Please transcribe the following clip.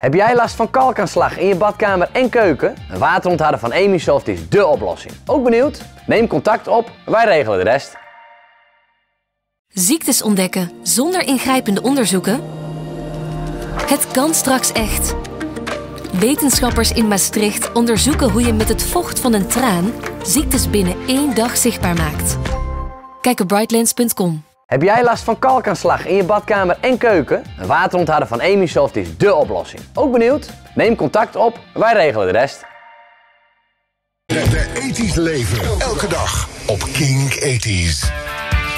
Heb jij last van kalkaanslag in je badkamer en keuken? Een waterontharder van Emisoft is dé oplossing. Ook benieuwd? Neem contact op, wij regelen de rest. Ziektes ontdekken zonder ingrijpende onderzoeken? Het kan straks echt. Wetenschappers in Maastricht onderzoeken hoe je met het vocht van een traan ziektes binnen 1 dag zichtbaar maakt. Kijk op brightlands.com. Heb jij last van kalkaanslag in je badkamer en keuken? Een waterontharder van Emisoft is dé oplossing. Ook benieuwd? Neem contact op, wij regelen de rest. De 80's leven. Elke dag op Kink 80's.